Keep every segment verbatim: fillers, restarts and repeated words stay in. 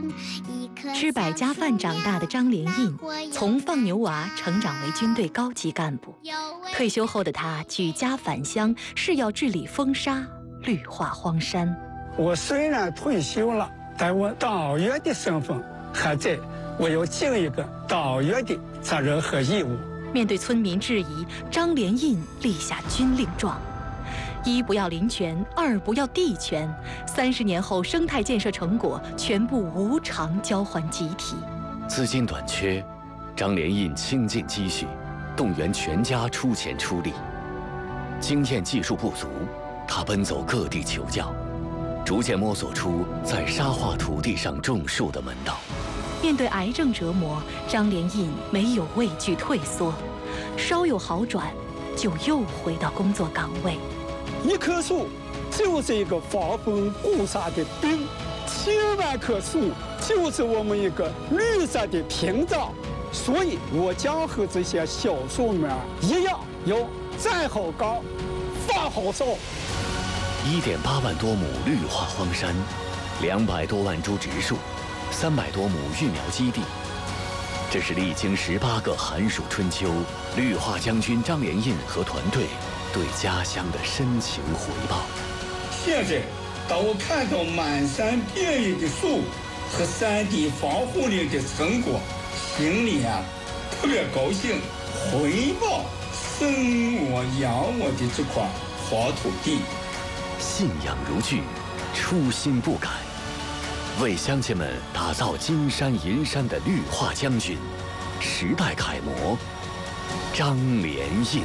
吃百家饭长大的张连印，从放牛娃成长为军队高级干部。退休后的他举家返乡，誓要治理风沙，绿化荒山。 我虽然退休了，但我导员的身份还在，我要尽一个导员的责任和义务。 面对村民质疑，张连印立下军令状：一不要林权，二不要地权。三十年后，生态建设成果全部无偿交还集体。 资金短缺，张连印倾尽积蓄，动员全家出钱出力。经验技术不足，他奔走各地求教，逐渐摸索出在沙化土地上种树的门道。 面对癌症折磨，张连印没有畏惧退缩，稍有好转，就又回到工作岗位。 一棵树就是一个防风固沙的冰，千万棵树就是我们一个绿色的屏障。所以，我将和这些小树们一样，要站好岗，发好烧。 一点八万多亩绿化荒山，两百多万株植树，三百多亩育苗基地。这是历经十八个寒暑春秋，绿化将军张连印和团队对家乡的深情回报。 现在，当我看到满山遍野的树和山地防护林的成果，心里啊特别高兴，回报生我养我的这块好土地。 信仰如炬，初心不改，为乡亲们打造金山银山的绿化将军，时代楷模张连印。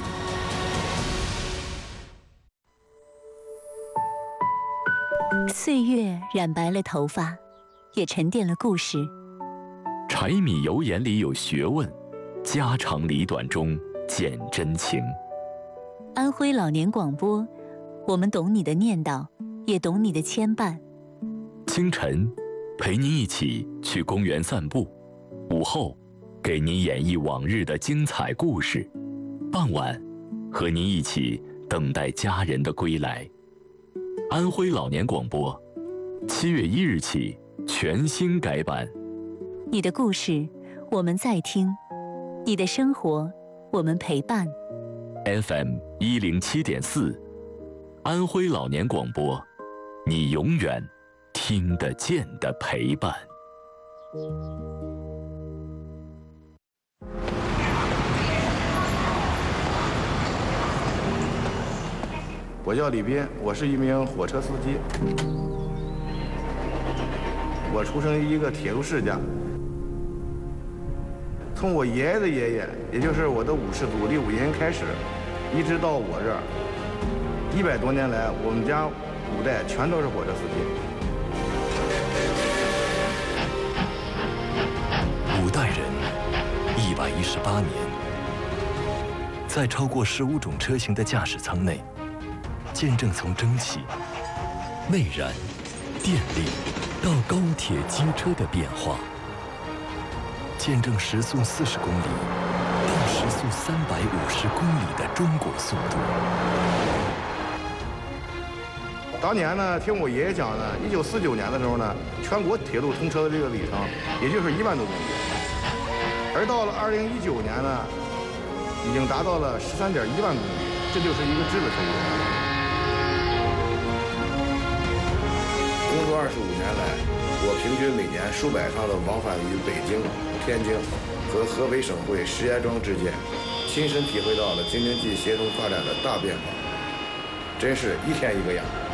岁月染白了头发，也沉淀了故事。 柴米油盐里有学问，家长里短中见真情。 安徽老年广播，我们懂你的念叨，也懂你的牵绊。 清晨，陪您一起去公园散步；午后，给您演绎往日的精彩故事；傍晚，和您一起等待家人的归来。安徽老年广播，七月一日起全新改版。 你的故事，我们在听；你的生活，我们陪伴。 F M 一零七点四，安徽老年广播，你永远听得见的陪伴。 我叫李斌，我是一名火车司机。我出生于一个铁路世家，从我爷爷的爷爷，也就是我的五世祖李武银开始，一直到我这儿，一百多年来，我们家五代全都是火车司机。 五代人，一百一十八年，在超过十五种车型的驾驶舱内，见证从蒸汽、内燃、电力到高铁、机车的变化，见证时速四十公里到时速三百五十公里的中国速度。 当年呢，听我爷爷讲呢，一九四九年的时候呢，全国铁路通车的这个里程也就是一万多公里，而到了二零一九年呢，已经达到了十三点一万公里，这就是一个质的成功。 工作二十五年来，我平均每年数百趟的往返于北京、天津和河北省会石家庄之间，亲身体会到了京津冀协同发展的大变化，真是一天一个样。